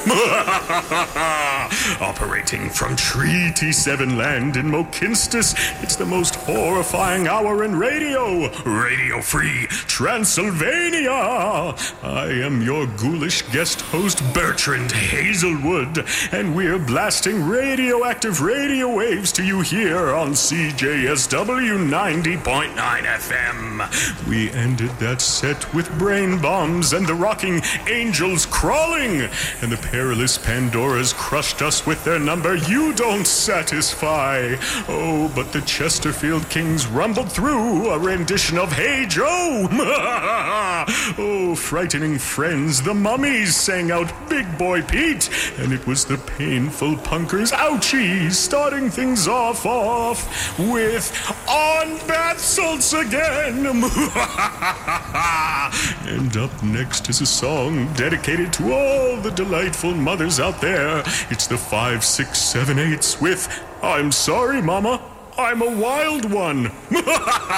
Operating from Treaty 7 land in Mokinstis, it's the most horrifying hour in radio. Radio Free Transylvania. I am your ghoulish guest host, Bertrand Hazelwood, and we're blasting radioactive radio waves to you here on CJSW 90.9 FM. We ended that set with brain bombs and the rocking Angels Crawling, and the perilous Pandoras crushed us with their number You Don't Satisfy. Oh, but the Chesterfield Kings rumbled through a rendition of Hey Joe. Oh, frightening friends, the Mummies sang out Big Boy Pete, and it was the painful punkers Ouchie starting things off with On Bath Salts Again. And up next is a song dedicated to all the delightful mothers out there. It's the 5, 6, 7, 8s with I'm Sorry, Mama, I'm a Wild One.